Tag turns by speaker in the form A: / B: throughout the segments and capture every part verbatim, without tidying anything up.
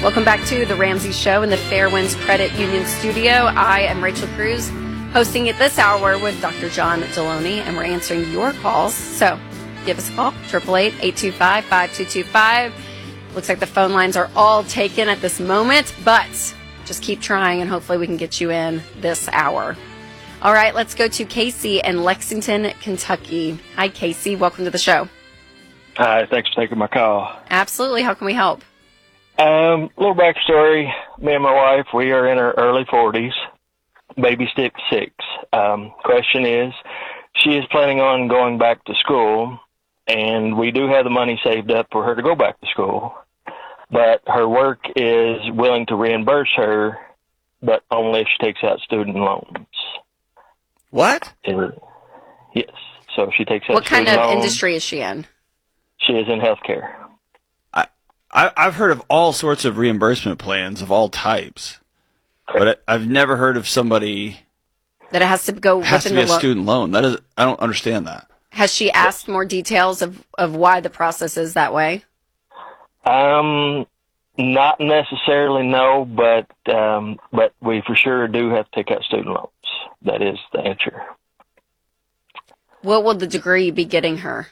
A: Welcome back to the Ramsey Show in the Fairwinds Credit Union studio. I am Rachel Cruz, hosting it this hour with Doctor John Deloney, and we're answering your calls. So give us a call, eight eight eight, eight two five, five two two five. Looks like the phone lines are all taken at this moment, but just keep trying and hopefully we can get you in this hour. All right, let's go to Casey in Lexington, Kentucky. Hi, Casey. Welcome to the show.
B: Hi, thanks for taking my call.
A: Absolutely. How can we help?
B: Um, little backstory. Me and my wife, we are in our early forties. Baby's six. Um, question is, she is planning on going back to school, and we do have the money saved up for her to go back to school. But her work is willing to reimburse her, but only if she takes out student loans.
C: What?
B: And, yes. So if she takes out
A: What kind
B: student
A: of
B: loans,
A: industry is she in?
B: she is in healthcare.
C: I, I I've heard of all sorts of reimbursement plans of all types,
B: Correct.
C: but I, I've never heard of somebody
A: That it has to go
C: has to
A: within
C: be a
A: the lo-
C: student loan. That is, I don't understand that.
A: Has she asked more details of, of why the process is that way?
B: Um, not necessarily, no, but um, but we for sure do have to take out student loans. That is the answer.
A: What will the degree be getting her?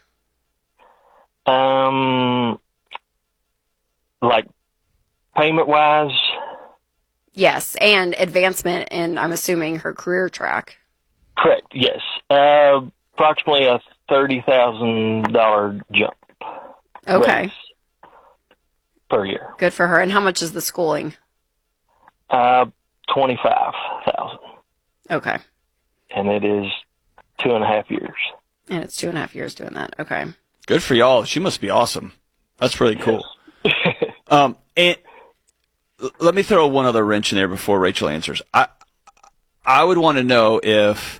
B: Um, like payment wise,
A: Yes, and advancement in, I'm assuming, her career track.
B: correct. Yes, uh, approximately a thirty thousand dollar jump.
A: Okay,
B: raise per year.
A: good for her. And how much is the schooling?
B: Uh, twenty five thousand,
A: Okay,
B: and it is two and a half years.
A: and it's two and a half years doing that. Okay.
C: Good for y'all. She must be awesome. That's really cool. um, and l- let me throw one other wrench in there before Rachel answers. I I would want to know if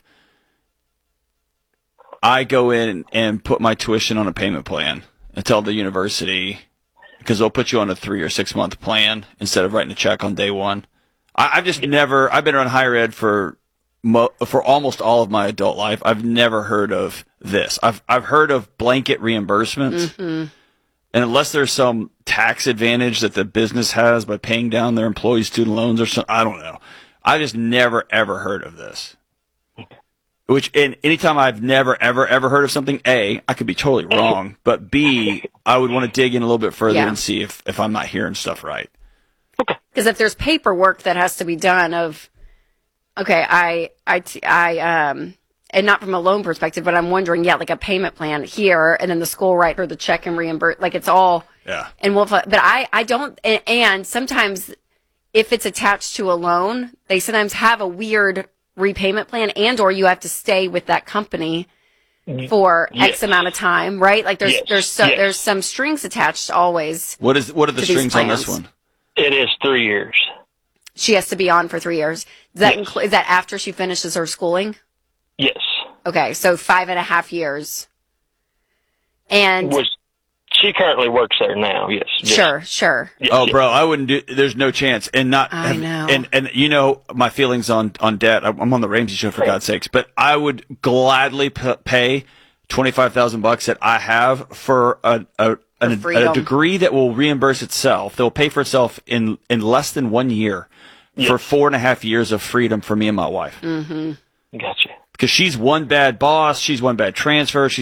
C: I go in and put my tuition on a payment plan and tell the university, because they'll put you on a three or six month plan instead of writing a check on day one. I, I've just never. I've been around higher ed for mo- for almost all of my adult life. I've never heard of this. I've I've heard of blanket reimbursements,
A: Mm-hmm.
C: and unless there's some tax advantage that the business has by paying down their employees' student loans or something, I don't know. I just never ever heard of this. Which, and anytime I've never ever ever heard of something, A, I could be totally wrong, but B, I would want to dig in a little bit further
A: Yeah.
C: and see if if I'm not hearing stuff right.
A: Because if there's paperwork that has to be done of, okay, I, I, t- I, um, and not from a loan perspective, but I'm wondering, yeah, like a payment plan here, and then the school write her the check and reimburse, like it's all,
C: Yeah.
A: and we'll, but I, I don't, and, and sometimes if it's attached to a loan, they sometimes have a weird repayment plan, and or you have to stay with that company for
B: Yes.
A: X amount of time, right? Like there's,
B: Yes.
A: there's, so,
B: Yes.
A: there's some strings attached always.
C: What is what are the
A: To these
C: strings on this
A: plans.
C: one?
B: It is three years.
A: She has to be on for three years. Does that
B: Yes.
A: include, is that after she finishes her schooling?
B: Yes.
A: Okay, so five and a half years. And
B: Which she currently works there now. Yes. Yes.
A: sure, sure.
B: Yes,
C: Oh,
B: yes.
C: bro, I wouldn't do. There's no chance, and not.
A: I
C: have-
A: know.
C: And and you know my feelings on on debt. I'm on the Ramsey Show, for God's sakes, but I would gladly p- pay twenty five thousand bucks that I have for a a, a,
A: freedom.
C: a degree that will reimburse itself. That will pay for itself in in less than one year
B: Yes.
C: for four and a half years of freedom for me and my wife.
A: Mm-hmm.
B: Gotcha.
C: Because she's one bad boss, she's one bad transfer, she's